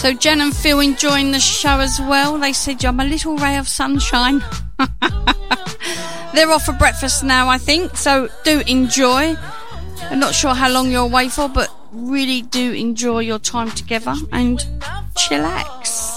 So Jen and Phil enjoying the show as well. They said I'm a little ray of sunshine. They're off for breakfast now, I think, so do enjoy. I'm not sure how long you're away for, but really do enjoy your time together and chillax.